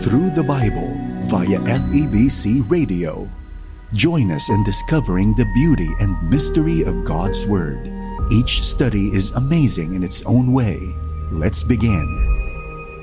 Through the Bible via FEBC Radio. Join us in discovering the beauty and mystery of God's Word. Each study is amazing in its own way. Let's begin.